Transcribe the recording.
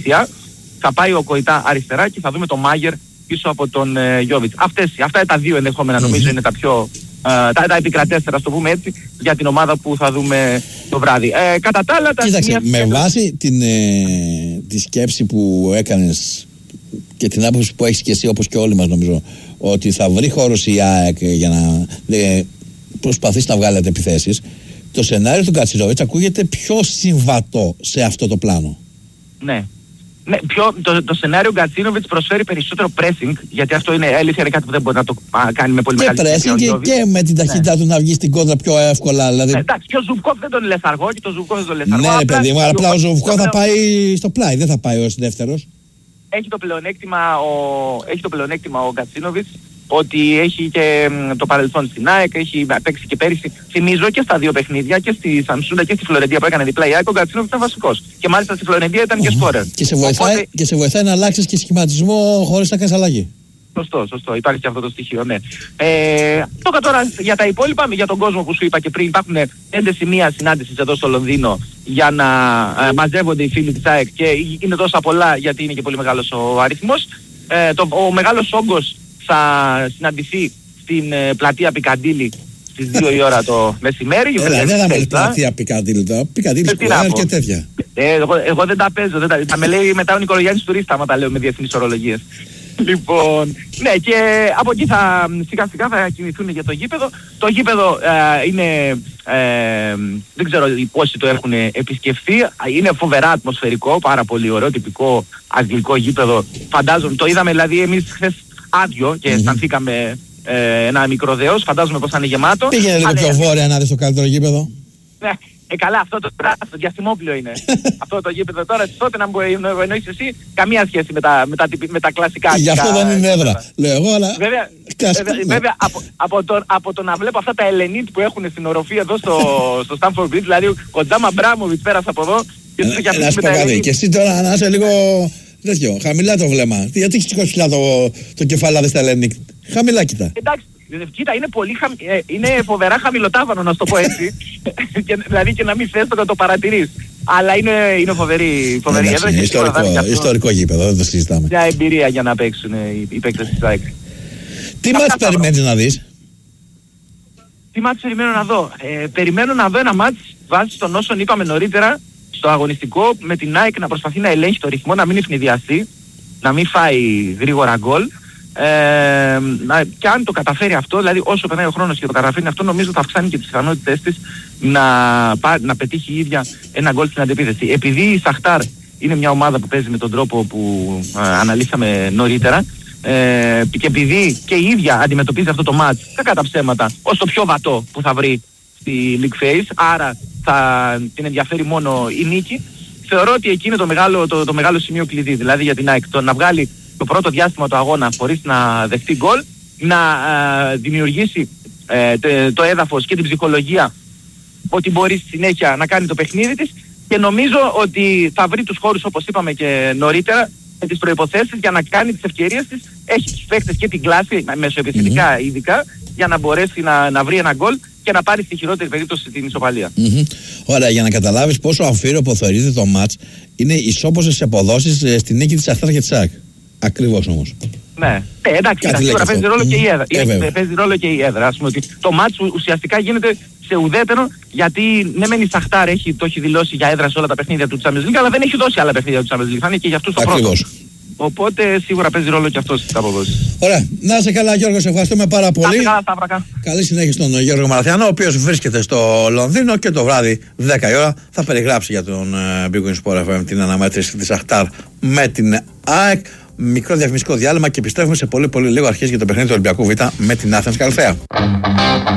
δεξιά, θα πάει ο Κοϊτά αριστερά και θα δούμε τον Μάγερ πίσω από τον Γιόβιτς. Αυτά τα δύο ενδεχόμενα νομίζω είναι τα πιο τα επικρατέστερα, το πούμε έτσι, για την ομάδα που θα δούμε το βράδυ. Κατά τα άλλα, κοίταξε, με βάση τη σκέψη που έκανες και την άποψη που έχεις και εσύ, όπως και όλοι μας νομίζω, ότι θα βρει χώρος η ΑΕΚ για να προσπαθήσει να βγάλει επιθέσεις, το σενάριο του Γκατσίνοβιτς ακούγεται πιο συμβατό σε αυτό το πλάνο. Ναι. Ναι, το σενάριο Γκατσίνοβιτς προσφέρει περισσότερο pressing, γιατί αυτό είναι κάτι που δεν μπορεί να το κάνει με πολύ μεγάλη pressing και με την ταχύτητά του να βγει στην κόντρα πιο εύκολα. Δηλαδή... εντάξει, και ο Ζουβκόφ δεν τον λες αργό και το Ζουβκόφ δεν τον λες αργό. Ναι, παιδί μου, αλλά απλά ο Ζουβκόφ θα πάει στο πλάι, δεν θα πάει ως δεύτερος. Έχει το πλεονέκτημα ο Γκατσίνοβιτς ότι έχει και το παρελθόν στην ΑΕΚ, έχει παίξει και πέρυσι. Θυμίζω και στα δύο παιχνίδια, και στη Σαμσούντα και στη Φλωρεντία που έκανε διπλά η ΑΕΚ, ο Γκατσίνοβιτς ήταν βασικός. Και μάλιστα στη Φλωρεντία ήταν και σκόρερ. Και σε βοηθάει να αλλάξεις και σχηματισμό χωρίς να κάνεις αλλαγή. Σωστό. Υπάρχει και αυτό το στοιχείο, ναι. Τώρα για τα υπόλοιπα, για τον κόσμο που σου είπα και πριν, υπάρχουν 5 σημεία συνάντησης εδώ στο Λονδίνο για να μαζεύονται οι φίλοι της ΑΕΚ και είναι τόσα πολλά γιατί είναι και πολύ μεγάλος ο αριθμός. Ο μεγάλος όγκος θα συναντηθεί στην πλατεία Πικαντήλη στις 2 η ώρα το μεσημέρι. Δεν θα με πλατεία Πικαντήλη τώρα. Πικαντήλη Σκουάρ και τέτοια. Εγώ δεν τα παίζω. Θα με λέει μετά ο Νικολογιάννης τουρίστα, άμα τα λέω με διεθνείς ορολογίες. Λοιπόν, ναι, και από εκεί σιγά σιγά θα κινηθούν για το γήπεδο. Το γήπεδο είναι, δεν ξέρω πόσοι το έχουν επισκεφθεί, είναι φοβερά ατμοσφαιρικό, πάρα πολύ ωραίο, τυπικό αγγλικό γήπεδο. Φαντάζομαι, το είδαμε δηλαδή εμείς χθες άδειο και αισθανθήκαμε ένα μικρό δέος, φαντάζομαι πως θα είναι γεμάτο. Πήγαινε λίγο πιο βόρεια να δεις το καλύτερο γήπεδο. Ναι. Καλά, αυτό το διαστημόπλιο είναι. Αυτό το γήπεδο τώρα, τότε να μου εννοείς εσύ, καμία σχέση με τα κλασικά. Γι' αυτό δεν είναι έδρα, λέω εγώ, αλλά... Βέβαια, από το να βλέπω αυτά τα Ελενίτ που έχουν στην οροφή εδώ στο Stamford Bridge, δηλαδή ο Τζάμα Μπράμοβιτς πέρασε από εδώ και τους έχει αφήσει με τα Ελενίτ. Και εσύ τώρα να είσαι λίγο τέτοιο, χαμηλά το βλέμμα. Γιατί έχεις σηκώσει το κεφαλάδι στα Ελενίτ. Χαμηλά κοιτά. Εντάξει. Κοίτα, είναι φοβερά χαμηλοτάβανο, να σου το πω έτσι. Δηλαδή και να μην θες να το παρατηρείς. Αλλά είναι φοβερή έδρα. Ιστορικό γήπεδο, δεν το συζητάμε. Μια εμπειρία για να παίξουν οι παίκτες της ΑΕΚ. Τι μάτς περιμένεις να δεις? Τι μάτς περιμένω να δω? Περιμένω να δω ένα μάτς βάσει των όσων είπαμε νωρίτερα στο αγωνιστικό, με την ΑΕΚ να προσπαθεί να ελέγχει το ρυθμό, να μην ευνηδιαστεί, να μην φάει γρήγορα γκολ. Και αν το καταφέρει αυτό, δηλαδή όσο περνάει ο χρόνος και το καταφέρει αυτό, νομίζω θα αυξάνει και τις ικανότητες της να πετύχει η ίδια ένα γκολ στην αντεπίθεση. Επειδή η Σαχτάρ είναι μια ομάδα που παίζει με τον τρόπο που αναλύσαμε νωρίτερα, και επειδή και η ίδια αντιμετωπίζει αυτό το μάτς, κακά τα ψέματα, ως το πιο βατό που θα βρει στη League Phase, άρα θα την ενδιαφέρει μόνο η νίκη, θεωρώ ότι εκεί είναι το μεγάλο σημείο κλειδί, δηλαδή για την ΑΕΚ, να βγάλει το πρώτο διάστημα του αγώνα χωρίς να δεχτεί γκολ, να δημιουργήσει το έδαφος και την ψυχολογία ότι μπορεί στη συνέχεια να κάνει το παιχνίδι της, και νομίζω ότι θα βρει τους χώρους, όπως είπαμε και νωρίτερα, με τις προϋποθέσεις για να κάνει τις ευκαιρίες της. Έχει τους παίκτες και την κλάση, μεσοεπιθετικά ειδικά, για να μπορέσει να βρει ένα γκολ και να πάρει στη χειρότερη περίπτωση την ισοπαλία. Ωραία, για να καταλάβεις πόσο αμφίροπο θεωρείται το μάτς, είναι ισόπωσες αποδόσεις στη νίκη της Αχτάρ και της ΑΕΚ. Ακριβώς όμως. Ναι, εντάξει, σίγουρα παίζει ρόλο και η έδρα. Παίζει ρόλο και η έδρα. Ας πούμε ότι το μάτς ουσιαστικά γίνεται σε ουδέτερο, γιατί ναι μεν η Σαχτάρ το έχει δηλώσει για έδρα σε όλα τα παιχνίδια του Champions League, αλλά δεν έχει δώσει άλλα παιχνίδια του Champions League. Θα είναι και για αυτούς το πρώτο. Οπότε σίγουρα παίζει ρόλο και αυτό στις αποδόσεις. Ωραία. Να είσαι καλά, Γιώργο, σε ευχαριστούμε πάρα πολύ. Να είσαι καλά, Σταύρακα. Καλή συνέχεια στον Γιώργο Μαραθιανό, ο οποίος βρίσκεται στο Λονδίνο και το βράδυ 10 η ώρα θα περιγράψει για τον Big Win Sport FM την αναμέτρηση της Αχτάρ με την ΑΕΚ. Μικρό διαφημιστικό διάλειμμα και επιστρέφουμε σε πολύ λίγο αρχές για το παιχνίδι του Ολυμπιακού Β με την Athens Καλυθέα.